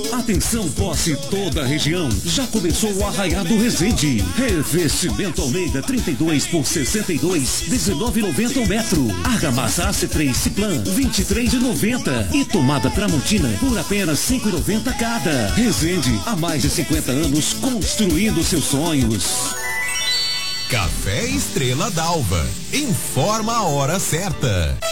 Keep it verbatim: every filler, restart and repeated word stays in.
Atenção, Posse, toda a região. Já começou o Arraiá do Resende. Revestimento Almeida trinta e dois por sessenta e dois, dezenove e noventa o metro. Argamassa A C três Ciplan, vinte e três e noventa. E tomada Tramontina por apenas cinco e noventa cada. Resende, há mais de cinquenta anos construindo seus sonhos. Café Estrela d'Alva. Informa a hora certa.